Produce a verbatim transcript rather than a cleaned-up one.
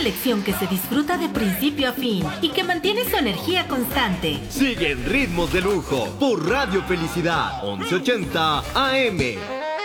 selección que se disfruta de principio a fin y que mantiene su energía constante. Sigue en Ritmos de Lujo por Radio Felicidad once ochenta A M.